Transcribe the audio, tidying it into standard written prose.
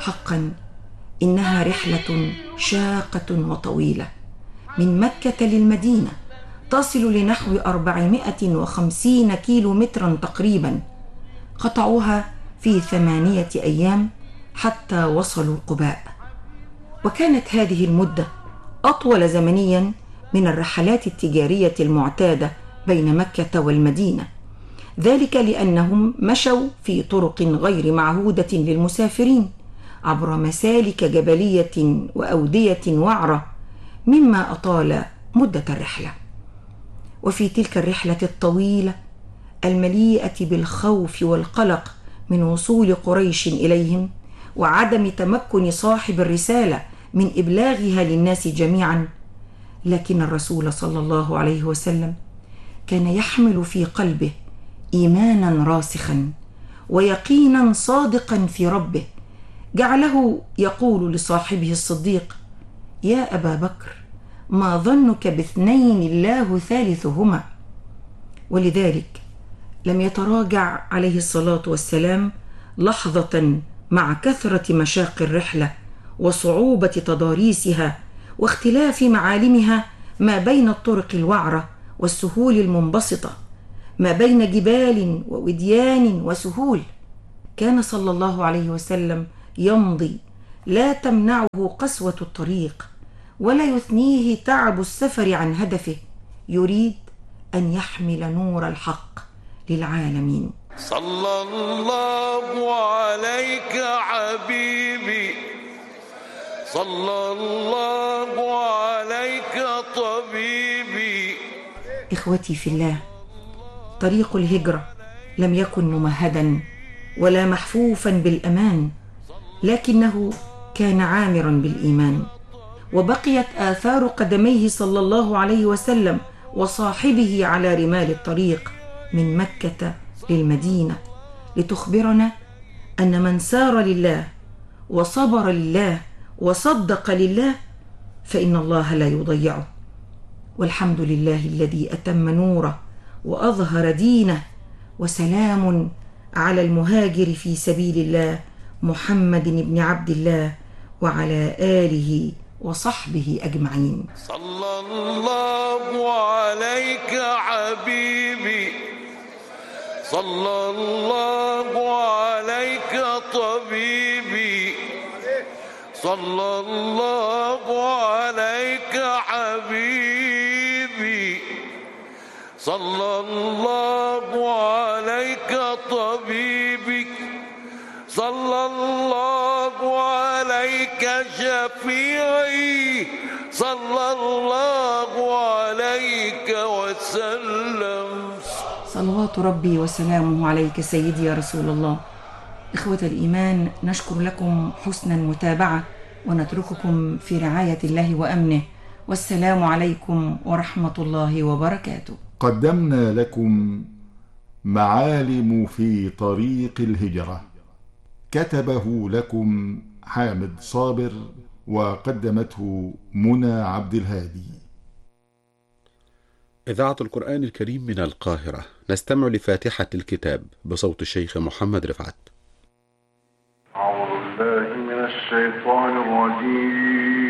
حقا إنها رحلة شاقة وطويلة من مكة للمدينة، تصل لنحو 450 كيلو مترا تقريبا. قطعوها في 8 أيام حتى وصلوا قباء، وكانت هذه المدة أطول زمنيا من الرحلات التجارية المعتادة بين مكة والمدينة، ذلك لأنهم مشوا في طرق غير معهودة للمسافرين عبر مسالك جبلية وأودية وعرة، مما أطال مدة الرحلة. وفي تلك الرحلة الطويلة المليئة بالخوف والقلق من وصول قريش إليهم وعدم تمكن صاحب الرسالة من إبلاغها للناس جميعا، لكن الرسول صلى الله عليه وسلم كان يحمل في قلبه إيمانا راسخا ويقينا صادقا في ربه، جعله يقول لصاحبه الصديق: يا أبا بكر، ما ظنك باثنين الله ثالثهما؟ ولذلك لم يتراجع عليه الصلاة والسلام لحظة مع كثرة مشاق الرحلة وصعوبة تضاريسها واختلاف معالمها ما بين الطرق الوعرة والسهول المنبسطة، ما بين جبال ووديان وسهول. كان صلى الله عليه وسلم يمضي لا تمنعه قسوة الطريق ولا يثنيه تعب السفر عن هدفه، يريد أن يحمل نور الحق للعالمين. صلى الله عليك حبيبي، صلى الله عليك طبيبي. إخوتي في الله، طريق الهجرة لم يكن ممهدا ولا محفوفا بالأمان، لكنه كان عامرا بالإيمان، وبقيت آثار قدميه صلى الله عليه وسلم وصاحبه على رمال الطريق من مكة للمدينة، لتخبرنا أن من سار لله وصبر لله وصدق لله فإن الله لا يضيعه. والحمد لله الذي أتم نوره وأظهر دينه، وسلام على المهاجر في سبيل الله محمد بن عبد الله وعلى آله وصحبه أجمعين. صلى الله عليك حبيبي، صلى الله عليك طبيبي، صلى الله عليك حبيبي، صلى الله عليك طبيبي، صلى الله عليك شفيعي، صلى الله عليك وسلم. صلوات ربي وسلامه عليك سيدي يا رسول الله. إخوة الإيمان، نشكر لكم حسن المتابعة ونترككم في رعاية الله وأمنه، والسلام عليكم ورحمة الله وبركاته. قدمنا لكم معالم في طريق الهجرة، كتبه لكم حامد صابر وقدمته منى عبد الهادي. إذاعة القرآن الكريم من القاهرة، نستمع لفاتحة الكتاب بصوت الشيخ محمد رفعت. أعوذ بالله من الشيطان الرجيم.